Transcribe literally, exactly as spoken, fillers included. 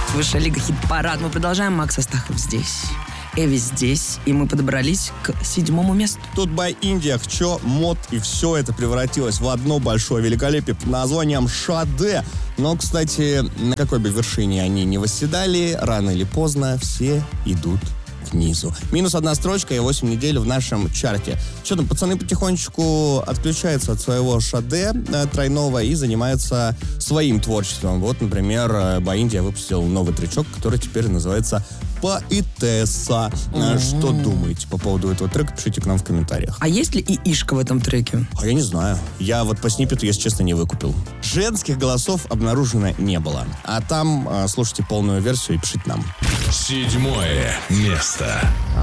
Высшая лига хит-парад. Мы продолжаем. Макс Астахов здесь. Эви здесь. И мы подобрались к седьмому месту. Тут by India, Хчо, Мод, и все это превратилось в одно большое великолепие под названием Шаде. Но, кстати, на какой бы вершине они ни восседали, рано или поздно все идут к низу. Минус одна строчка и восемь недель в нашем чарте. Что там, пацаны потихонечку отключаются от своего Шаде э, тройного и занимаются своим творчеством. Вот, например, by India выпустил новый тречок, который теперь называется «Поэтесса». Mm-hmm. Что думаете по поводу этого трека? Пишите к нам в комментариях. А есть ли ИИшка в этом треке? А я не знаю. Я вот по сниппету, если честно, не выкупил. Женских голосов обнаружено не было. А там э, слушайте полную версию и пишите нам. Седьмое место.